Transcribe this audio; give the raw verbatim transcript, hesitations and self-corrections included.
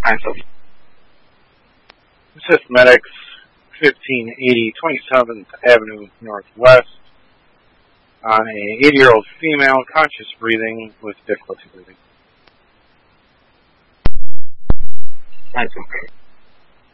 Assist medics, fifteen eighty twenty-seventh Avenue Northwest, on a eighty-year-old female, conscious breathing with difficulty breathing. Thank you.